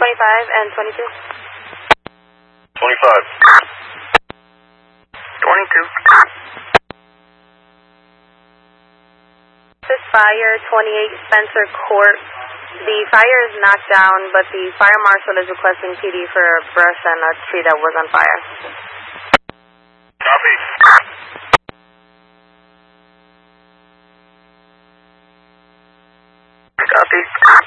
and 22. 25. 22. This fire, 28 Spencer Court. The fire is knocked down, but the fire marshal is requesting PD for a brush and a tree that was on fire. Copy. Copy.